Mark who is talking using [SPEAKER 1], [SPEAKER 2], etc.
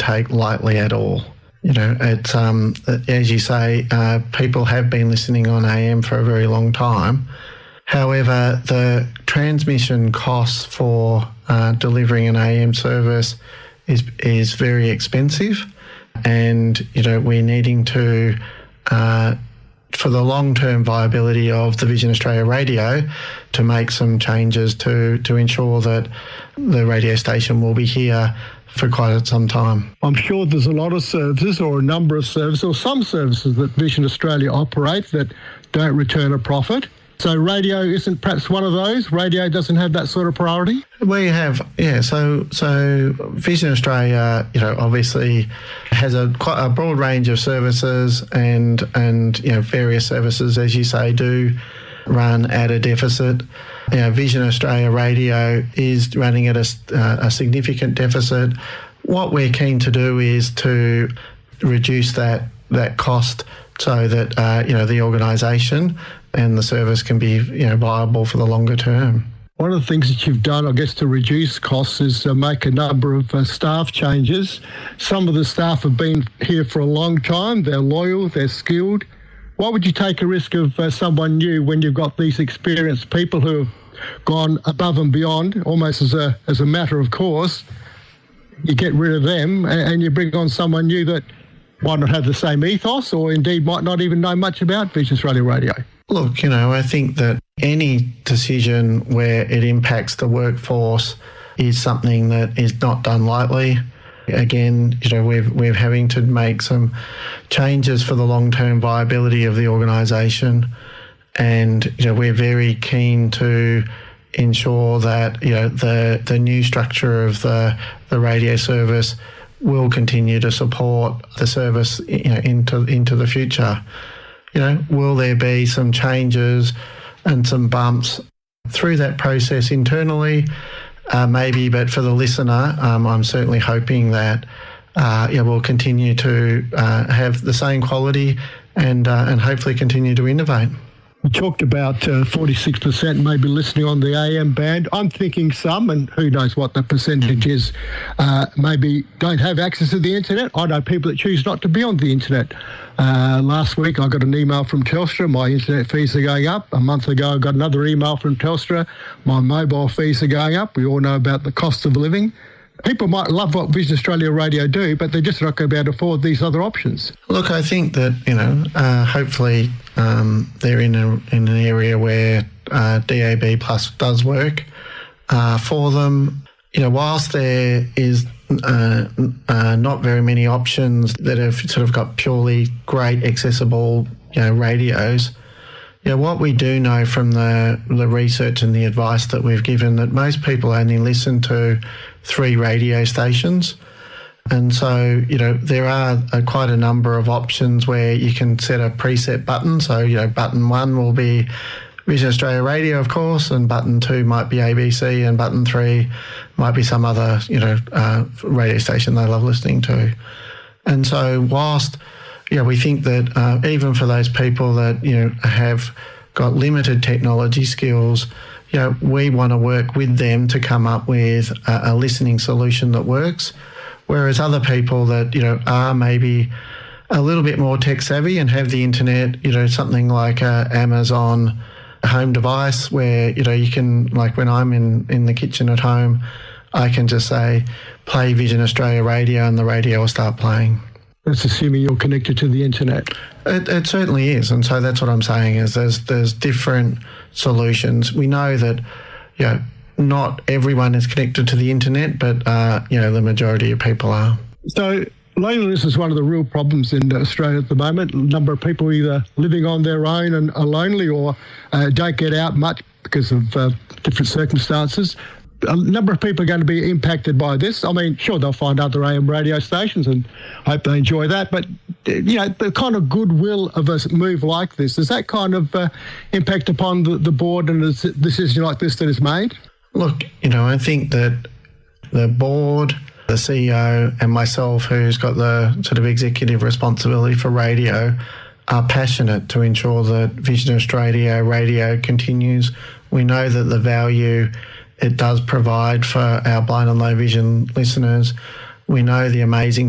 [SPEAKER 1] take lightly at all. You know, it's as you say, people have been listening on AM for a very long time. However, the transmission costs for delivering an AM service is very expensive, and you know we're needing to, for the long-term viability of the Vision Australia Radio, to make some changes to ensure that the radio station will be here for quite some time.
[SPEAKER 2] I'm sure there's a lot of services or a number of services or some services that Vision Australia operate that don't return a profit. So radio isn't perhaps one of those? Radio doesn't have that sort of priority?
[SPEAKER 1] We have, yeah. So Vision Australia, you know, obviously has quite a broad range of services, and you know, various services, as you say, do run at a deficit. You know, Vision Australia Radio is running at a significant deficit. What we're keen to do is to reduce that cost so that you know, the organisation and the service can be, you know, viable for the longer term.
[SPEAKER 2] One of the things that you've done, I guess, to reduce costs is make a number of staff changes. Some of the staff have been here for a long time. They're loyal, they're skilled. Why would you take a risk of someone new when you've got these experienced people who have gone above and beyond, almost as a matter of course? You get rid of them and you bring on someone new that might not have the same ethos, or indeed might not even know much about Vision Australia Radio.
[SPEAKER 1] Look, you know, I think that any decision where it impacts the workforce is something that is not done lightly. Again, you know, we're having to make some changes for the long-term viability of the organisation, and you know, we're very keen to ensure that, you know, the new structure of the radio service will continue to support the service, you know, into the future. You know, will there be some changes and some bumps through that process internally? Maybe, but for the listener, I'm certainly hoping that we'll continue to have the same quality and hopefully continue to innovate.
[SPEAKER 2] You talked about 46% maybe listening on the AM band. I'm thinking some, and who knows what the percentage is, maybe don't have access to the internet. I know people that choose not to be on the internet. Last week I got an email from Telstra, my internet fees are going up. A month ago I got another email from Telstra, my mobile fees are going up. We all know about the cost of living. People might love what Vision Australia Radio do, but they're just not going to be able to afford these other options.
[SPEAKER 1] Look, I think that, you know, hopefully they're in an area where DAB Plus does work for them. You know, whilst there is not very many options that have sort of got purely great accessible, you know, radios. Yeah, what we do know from the research and the advice that we've given, that most people only listen to 3 radio stations. And so, you know, there are quite a number of options where you can set a preset button. So, you know, button 1 will be Vision Australia Radio, of course, and button 2 might be ABC, and button 3 might be some other, you know, radio station they love listening to. And so whilst, yeah, we think that even for those people that, you know, have got limited technology skills, you know, we want to work with them to come up with a listening solution that works. Whereas other people that, you know, are maybe a little bit more tech savvy and have the internet, you know, something like Amazon home device where, you know, you can, like when I'm in the kitchen at home, I can just say, play Vision Australia Radio, and the radio will start playing.
[SPEAKER 2] That's assuming you're connected to the internet.
[SPEAKER 1] It certainly is. And so that's what I'm saying is there's different solutions. We know that, you know, not everyone is connected to the internet, but, you know, the majority of people are.
[SPEAKER 2] So loneliness is one of the real problems in Australia at the moment. A number of people either living on their own and are lonely, or don't get out much because of different circumstances. A number of people are going to be impacted by this. I mean, sure, they'll find other AM radio stations and hope they enjoy that. But, you know, the kind of goodwill of a move like this, does that kind of impact upon the board and a decision like this that is made?
[SPEAKER 1] Look, you know, I think that the board, the CEO and myself, who's got the sort of executive responsibility for radio, are passionate to ensure that Vision Australia Radio continues. We know that the value it does provide for our blind and low vision listeners. We know the amazing